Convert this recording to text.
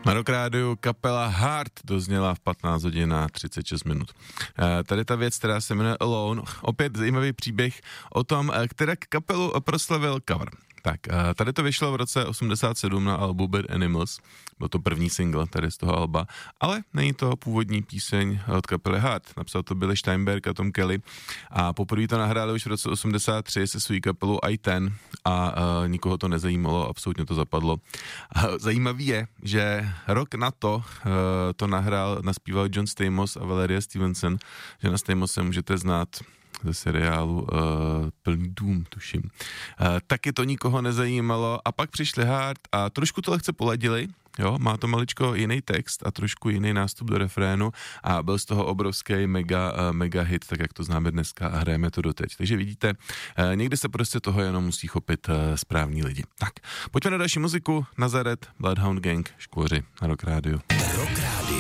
Na Rock Rádiu kapela Heart dozněla v 15 hodin a 36 minut. Tady ta věc, která se jmenuje Alone, opět zajímavý příběh o tom, která kapelu proslavil cover. Tak, tady to vyšlo v roce 87 na albu Bad Animals, byl to první single tady z toho alba, ale není to původní píseň od kapely Heart, napsal to Billy Steinberg a Tom Kelly a poprvé to nahráli už v roce 83 se svou kapelou I-10 a nikoho to nezajímalo, absolutně to zapadlo. Zajímavý je, že rok na to naspíval John Stamos a Valeria Stevenson, že na Stamose můžete znát ze seriálu Plný dům, tuším. Taky to nikoho nezajímalo a pak přišli Heart a trošku to lehce poladili, jo, má to maličko jiný text a trošku jiný nástup do refrénu a byl z toho obrovský mega hit, tak jak to známe dneska a hrajeme to doteď. Takže vidíte, někdy se prostě toho jenom musí chopit správní lidi. Tak, pojďme na další muziku, Nazaret, Bloodhound Gang, Škvoři na Rock Rádiu. Rock Rádio.